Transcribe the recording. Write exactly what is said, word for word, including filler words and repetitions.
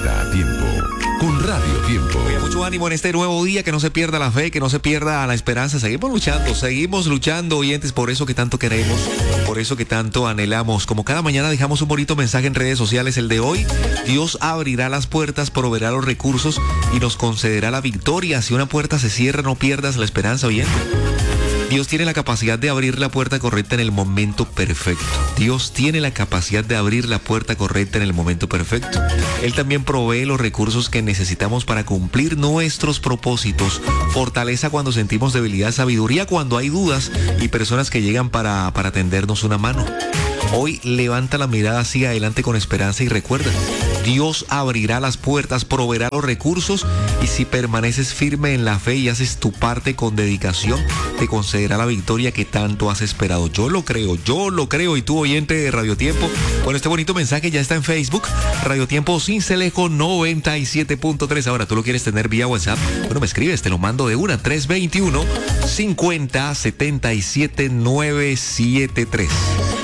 está a tiempo con Radio Tiempo. Oye, mucho ánimo en este nuevo día, que no se pierda la fe, que no se pierda la esperanza. Seguimos luchando, seguimos luchando, oyentes, por eso que tanto queremos, por eso que tanto anhelamos. Como cada mañana dejamos un bonito mensaje en redes sociales, el de hoy: Dios abrirá las puertas, proveerá los recursos y nos concederá la victoria. Si una puerta se cierra, no pierdas la esperanza, oyente. Dios tiene la capacidad de abrir la puerta correcta en el momento perfecto. Dios tiene la capacidad de abrir la puerta correcta en el momento perfecto. Él también provee los recursos que necesitamos para cumplir nuestros propósitos. Fortaleza cuando sentimos debilidad, sabiduría cuando hay dudas y personas que llegan para, para tendernos una mano. Hoy levanta la mirada hacia adelante con esperanza y recuerda: Dios abrirá las puertas, proveerá los recursos, y si permaneces firme en la fe y haces tu parte con dedicación, te concederá la victoria que tanto has esperado. Yo lo creo, yo lo creo. Y tú, oyente de Radio Tiempo, bueno, este bonito mensaje ya está en Facebook, Radio Tiempo Sincelejo noventa y siete punto tres. Ahora, tú lo quieres tener vía WhatsApp, bueno, me escribes, te lo mando de una, tres dos uno, cincuenta, setenta y siete, novecientos setenta y tres.